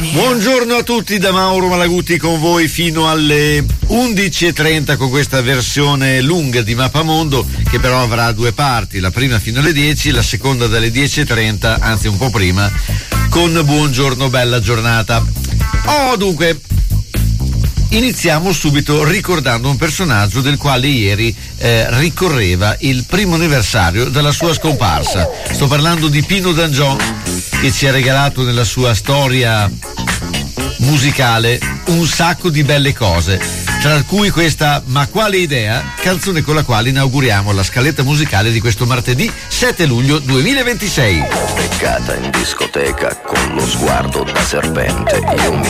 Buongiorno a tutti da Mauro Malaguti con voi fino alle 11.30 con questa versione lunga di Mappamondo che però avrà due parti, la prima fino alle 10, la seconda dalle 10.30, anzi un po' prima, con Buongiorno bella giornata. Dunque iniziamo subito ricordando un personaggio del quale ieri ricorreva il primo anniversario della sua scomparsa. Sto parlando di Pino D'Angiò, che ci ha regalato nella sua storia musicale un sacco di belle cose, tra cui questa Ma quale idea, canzone con la quale inauguriamo la scaletta musicale di questo martedì 7 luglio 2026. Beccata in discoteca con lo sguardo da serpente, io mi